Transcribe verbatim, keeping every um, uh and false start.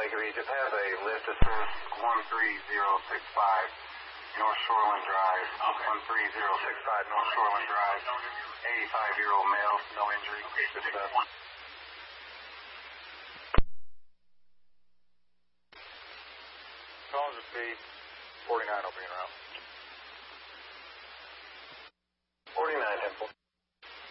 Lake of Egypt has a lift assist one three zero six five North Shoreland Drive. Okay. one three zero six five North Shoreland Drive. eighty-five-year-old male, no injury. Good stuff. Calls to speed forty-nine, opening route.